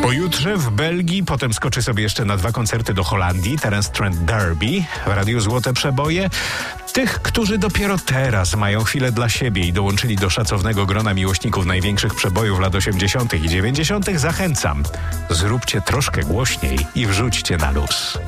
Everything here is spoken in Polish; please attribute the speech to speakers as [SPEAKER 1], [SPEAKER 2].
[SPEAKER 1] Pojutrze w Belgii, potem skoczy sobie jeszcze na 2 koncerty do Holandii, Terence Trent D'Arby, w Radiu Złote Przeboje. Tych, którzy dopiero teraz mają chwilę dla siebie i dołączyli do szacownego grona miłośników największych przebojów lat 80. i 90. zachęcam. Zróbcie troszkę głośniej i wrzućcie na luz.